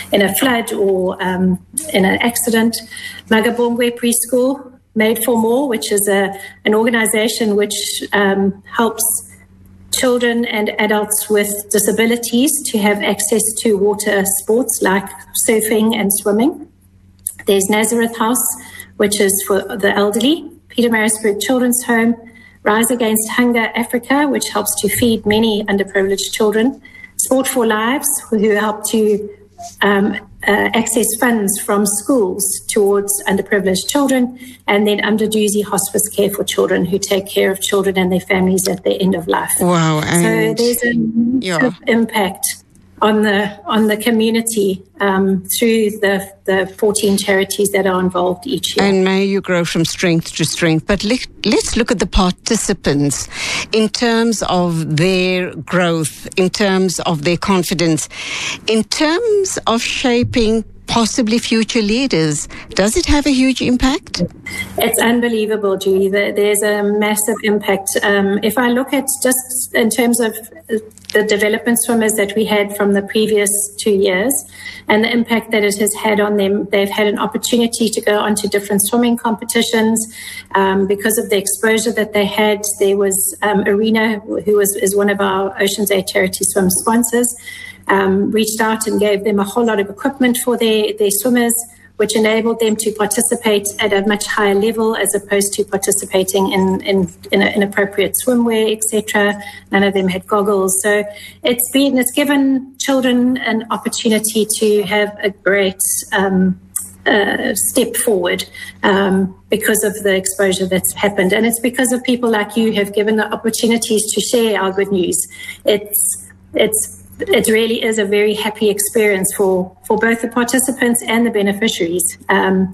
in a flood or in an accident. Magabongwe Preschool, Made for More, which is an organization which helps children and adults with disabilities to have access to water sports like surfing and swimming. There's Nazareth House, which is for the elderly. Pietermaritzburg Children's Home. Rise Against Hunger Africa, which helps to feed many underprivileged children. Sport for Lives, who help to access funds from schools towards underprivileged children, and then Umduduzi Hospice Care for Children, who take care of children and their families at the end of life. Wow! And so there's an impact on the community through the 14 charities that are involved each year. And may you grow from strength to strength. But let's look at the participants in terms of their growth, in terms of their confidence, in terms of shaping possibly future leaders. Does it have a huge impact? It's unbelievable, Julie. There's a massive impact. If I look at just in terms of the development swimmers that we had from the previous 2 years and the impact that it has had on them, they've had an opportunity to go on to different swimming competitions because of the exposure that they had. There was Arena, who is one of our Ocean's 8 charity swim sponsors, reached out and gave them a whole lot of equipment for their swimmers, which enabled them to participate at a much higher level as opposed to participating in inappropriate swimwear, etc. None of them had goggles. So it's given children an opportunity to have a great step forward because of the exposure that's happened. And it's because of people like you who have given the opportunities to share our good news. It really is a very happy experience for both the participants and the beneficiaries. The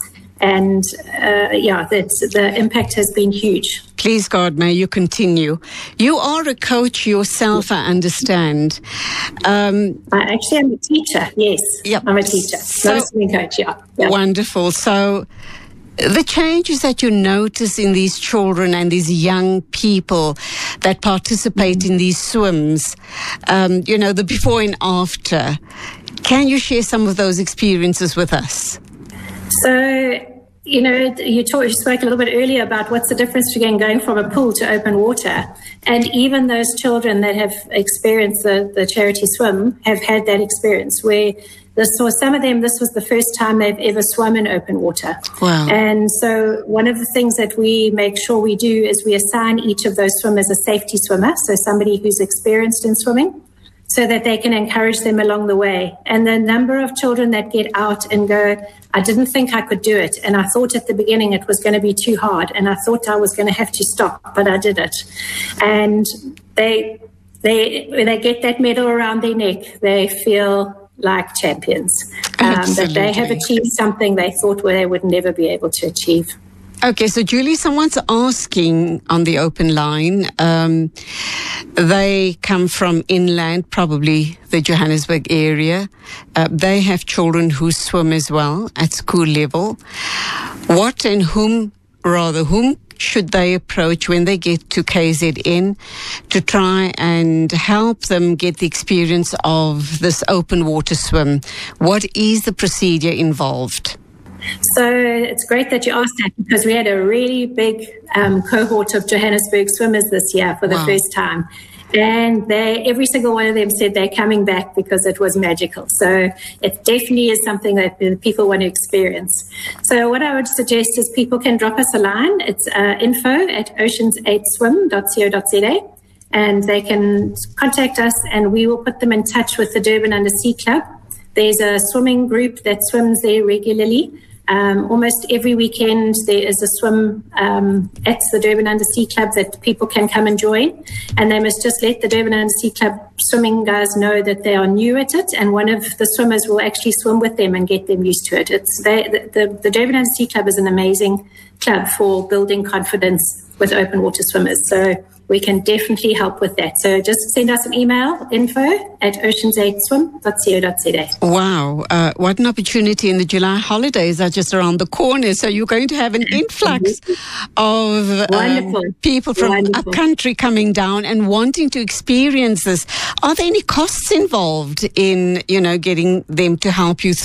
impact has been huge. Please, God, may you continue. You are a coach yourself, I understand. I actually am a teacher, yes. Yep. I'm a teacher, not a swimming coach, yeah. Wonderful. So the changes that you notice in these children and these young people that participate in these swims, the before and after, can you share some of those experiences with us? So, you spoke a little bit earlier about what's the difference between going from a pool to open water. And even those children that have experienced the charity swim have had that experience where for some of them, this was the first time they've ever swum in open water. Wow. And so one of the things that we make sure we do is we assign each of those swimmers a safety swimmer, so somebody who's experienced in swimming, so that they can encourage them along the way. And the number of children that get out and go, I didn't think I could do it. And I thought at the beginning it was going to be too hard. And I thought I was going to have to stop, but I did it. And when they get that medal around their neck, they feel like champions, that they have achieved something they thought they would never be able to achieve. Okay, so Julie, someone's asking on the open line, they come from inland, probably the Johannesburg area. They have children who swim as well at school level. Whom should they approach when they get to KZN to try and help them get the experience of this open water swim? What is the procedure involved? So it's great that you asked that, because we had a really big cohort of Johannesburg swimmers this year for the first time. And every single one of them said they're coming back because it was magical. So it definitely is something that people want to experience. So what I would suggest is people can drop us a line. It's info@oceans8swim.co.za, and they can contact us and we will put them in touch with the Durban Undersea Club. There's a swimming group that swims there regularly. Almost every weekend there is a swim at the Durban Undersea Club that people can come and join, and they must just let the Durban Undersea Club swimming guys know that they are new at it, and one of the swimmers will actually swim with them and get them used to it. The Durban Undersea Club is an amazing club for building confidence with open water swimmers, so we can definitely help with that. So just send us an email, info@oceans8swim.co.za. Wow, what an opportunity. And the July holidays are just around the corner. So you're going to have an influx of people from up country coming down and wanting to experience this. Are there any costs involved in, getting them to help you